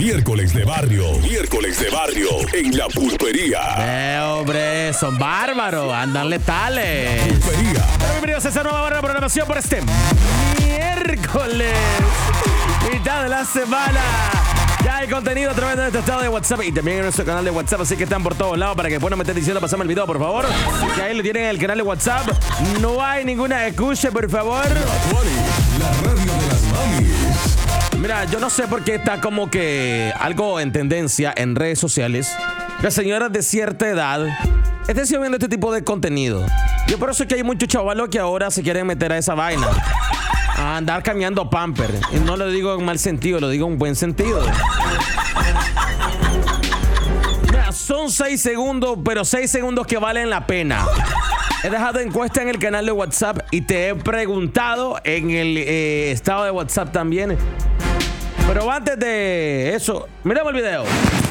Miércoles de barrio en la pulpería. Hombre, son bárbaros, andan letales. Pulpería. Bienvenidos a esa nueva hora de programación por este miércoles, mitad de la semana. Ya hay contenido a través de nuestro estado de WhatsApp y también en nuestro canal de WhatsApp, así que están por todos lados para que después no me estén diciendo pasame el video, por favor. Que ahí lo tienen en el canal de WhatsApp. No hay ninguna excusa, por favor. La radio de las mamis. Mira, yo no sé por qué está como que algo en tendencia en redes sociales. Las señoras de cierta edad estén viendo este tipo de contenido. Yo por eso es que hay muchos chavalos que ahora se quieren meter a esa vaina. A andar cambiando pamper. Y no lo digo en mal sentido, lo digo en buen sentido. Mira, son 6 segundos, pero 6 segundos que valen la pena. He dejado encuesta en el canal de WhatsApp y te he preguntado en el estado de WhatsApp también. Pero antes de eso, miremos el video.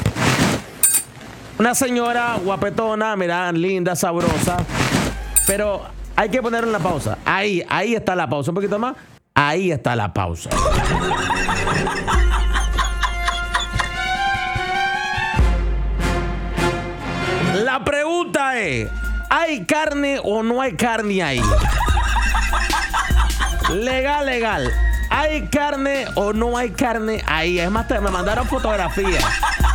Una señora guapetona, mira, linda, sabrosa. Pero hay que ponerle una pausa. Ahí está la pausa. Un poquito más. Ahí está la pausa. La pregunta es, ¿hay carne o no hay carne ahí? Legal. ¿Hay carne o no hay carne ahí? Es más, me mandaron fotografías.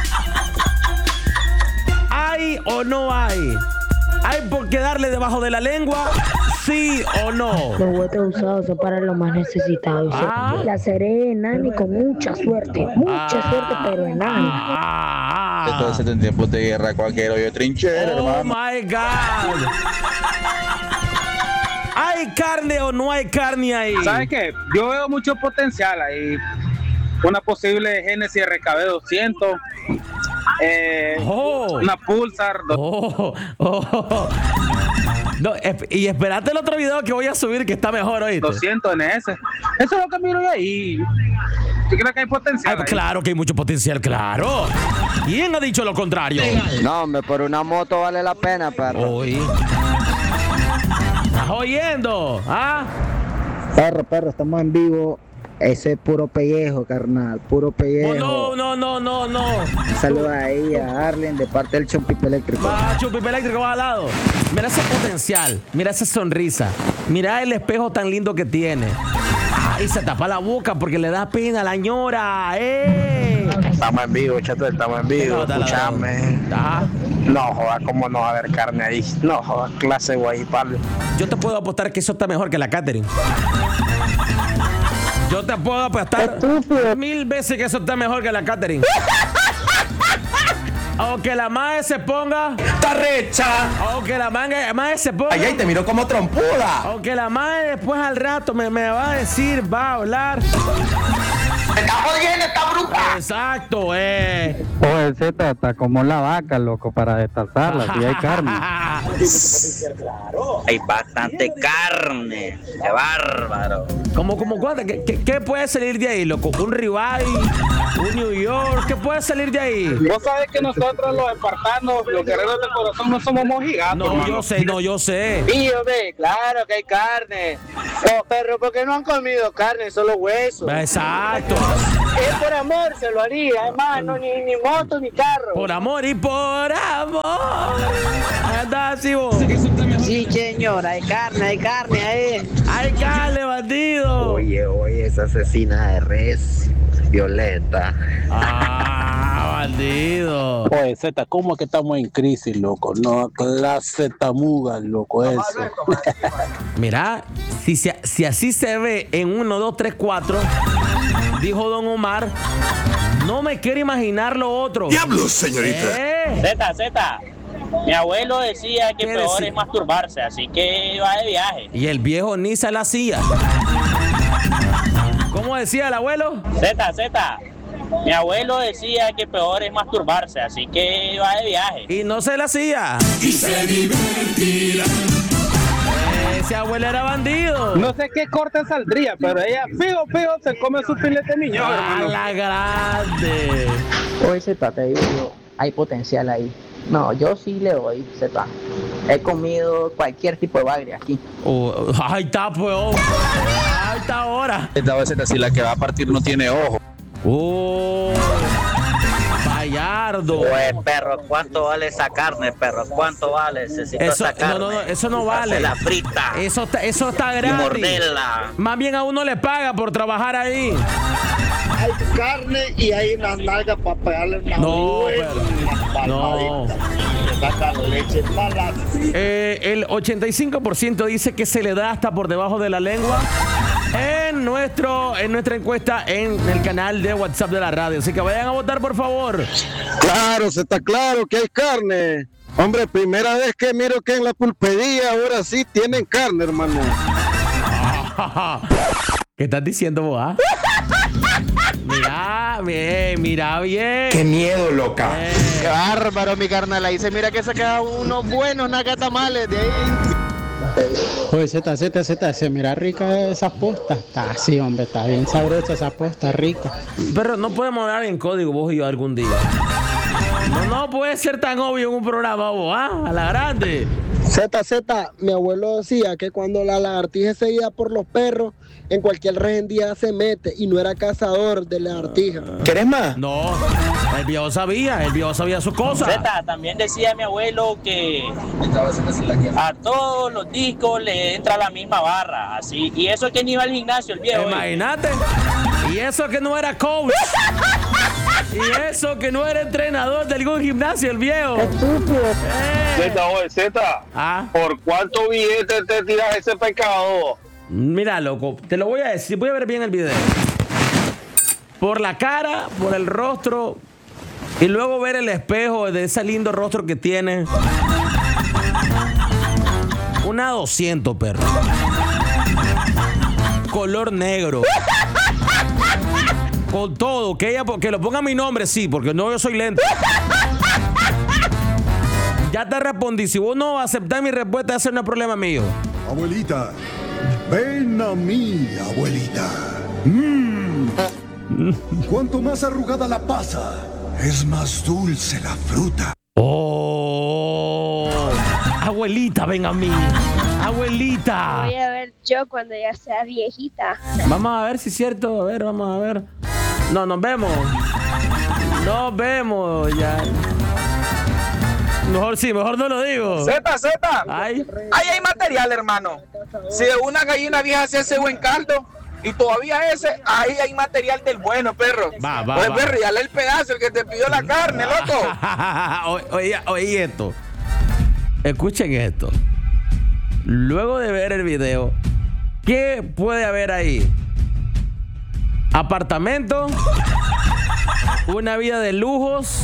¿Hay o no hay? ¿Hay por qué darle debajo de la lengua? ¿Sí o no? Los juguetes usados son para los más necesitados. La seré enana y con mucha suerte. Mucha suerte, pero enana. Entonces en tiempos de guerra cualquier hoyo trinchera, Oh hermano. my God. ¿Hay carne o no hay carne ahí? ¿Sabes qué? Yo veo mucho potencial ahí. Una posible Genesis RKB 200. Una Pulsar. No, y esperate el otro video que voy a subir que está mejor hoy. 200 NS. Eso es lo que miro yo ahí. Yo creo que hay potencial. Claro que hay mucho potencial, claro. ¿Quién ha dicho lo contrario? No, hombre, por una moto vale la pena, perro. Hoy. ¿Estás oyendo? ¿Ah? Perro, estamos en vivo. Ese es puro pellejo, carnal, puro pellejo. No. Saluda ahí a Arlen de parte del Chumpipe Eléctrico. Chumpipe Eléctrico va al lado. Mira ese potencial, mira esa sonrisa, mira el espejo tan lindo que tiene. Y se tapa la boca porque le da pena a la ñora. Estamos en vivo, chato, estamos en vivo. Escuchame. No jodas, cómo no va a haber carne ahí. No jodas, clase guayipal. Yo te puedo apostar que eso está mejor que la catering. Yo te puedo apostar 1000 veces que eso está mejor que la catering. Aunque la madre se ponga ¡está recha! Aunque la madre se ponga. Ay, te miró como trompuda. Aunque la madre después al rato me va a decir, va a hablar. ¡Me está jodiendo esta bruta! Exacto, Oye, Z, está como la vaca, loco, para destazarla, si hay carne. Hay bastante carne, qué bárbaro. ¿Cómo cuánto? ¿Qué puede salir de ahí, loco? ¿Un ribeye? ¿Un New York? ¿Qué puede salir de ahí? Vos sabés que nosotros los espartanos, los guerreros del corazón, no somos mojigatos. No, yo sé. Sí, hombre, claro que hay carne. No, perro, porque no han comido carne, solo huesos. Exacto. Es por amor, se lo haría, hermano, ni moto ni carro. Por amor y por amor. Anda así vos. Sí, señor, hay carne ahí. Hay carne, bandido. Oye, esa asesina de res, Violeta. Bandido. Oye, Z, ¿cómo es que estamos en crisis, loco? No, clase tamuga, loco, eso. Mira, si así se ve en 1, 2, 3, 4, dijo Don Omar, no me quiero imaginar lo otro. ¡Diablos, señorita! Z, mi abuelo decía que peor es masturbarse, así que va de viaje. Y el viejo ni se la hacía. ¿Cómo decía el abuelo? Z, mi abuelo decía que peor es masturbarse, así que va de viaje. Y no se la hacía. Y se divertirá. Ese abuelo era bandido. No sé qué corte saldría, pero ella fijo se come su filete miñón, hermano. La grande. Oye, Z, te digo yo, hay potencial ahí. No, yo sí le doy, Z. He comido cualquier tipo de bagre aquí. Ahí está, pues. Ahí está ahora. Esta vez si la que va a partir no tiene ojo. Eduardo. Pues, perro, ¿cuánto vale esa carne, perro? ¿Cuánto vale? Necesito esa carne. No, eso no vale. La frita. Eso está gratis. Y morderla. Más bien a uno le paga por trabajar ahí. Hay carne y hay unas nalgas para pegarle una No. Leche mala. El 85% dice que se le da hasta por debajo de la lengua en nuestra encuesta en el canal de WhatsApp de la radio. Así que vayan a votar, por favor. Claro, se está claro que hay carne. Hombre, primera vez que miro que en la pulpería ahora sí tienen carne, hermano. ¿Qué estás diciendo vos? Mira bien. Qué miedo, loca. Qué bárbaro, mi carnal. Ahí se mira que se quedan unos buenos nagatamales de ahí. Oye, Z, se mira rica esas postas. Está así, hombre, está bien sabrosa esa posta, rica. Pero no podemos hablar en código vos y yo algún día. No puede ser tan obvio en un programa vos, a la grande. Z, mi abuelo decía que cuando la lagartija se iba por los perros, en cualquier rendija se mete y no era cazador de lagartija. ¿Querés más? No, el viejo sabía sus cosas. Zeta, también decía mi abuelo que a todos los discos le entra la misma barra, así. Y eso es que ni iba al gimnasio el viejo. Imagínate. Y eso que no era coach. Y eso que no era entrenador de algún gimnasio el viejo. Zeta, ¿por cuánto billete te tiras ese pescado? Mira, loco, te lo voy a decir. Voy a ver bien el video. Por la cara, por el rostro, y luego ver el espejo de ese lindo rostro que tiene. Una 200, perro. Color negro. Con todo, que lo ponga mi nombre, sí, porque no, yo soy lento. Ya te respondí. Si vos no aceptás mi respuesta, ese no es problema mío. Abuelita, ven a mí, abuelita. Cuanto más arrugada la pasa, es más dulce la fruta. Oh, abuelita, ven a mí. Abuelita. Voy a ver yo cuando ya sea viejita. Vamos a ver si es cierto. A ver, vamos a ver. No, nos vemos. Nos vemos ya. Mejor no lo digo. Z. Ahí hay material, hermano. Si una gallina vieja se hace buen caldo y todavía ahí hay material del bueno, perro. Pues, perro, dale el pedazo, el que te pidió la carne, loco. Oye esto. Escuchen esto. Luego de ver el video, ¿qué puede haber ahí? Apartamento, una vida de lujos.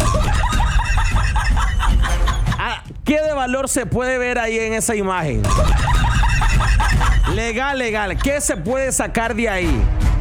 ¿Qué de valor se puede ver ahí en esa imagen? Legal. ¿Qué se puede sacar de ahí?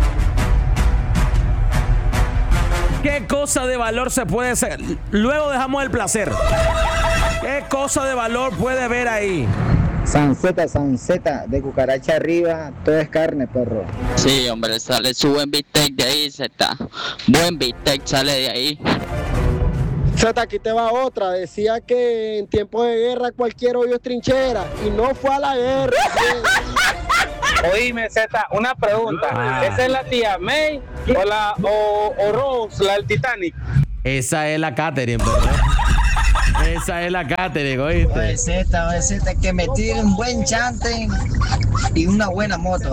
¿Qué cosa de valor se puede sacar? Luego dejamos el placer. ¿Qué cosa de valor puede haber ahí? Sanceta, de cucaracha arriba, todo es carne, perro. Sí, hombre, sale su buen bistec de ahí, Zeta. Buen bistec sale de ahí. Z, aquí te va otra. Decía que en tiempos de guerra cualquier hoyo es trinchera y no fue a la guerra. Oíme, Zeta, una pregunta. ¿Esa es la tía May o Rose, la del Titanic? Esa es la Catherine, ¿verdad? Esa es la Catherine, ¿oíste? Oye, Z, que me tire un buen chante y una buena moto.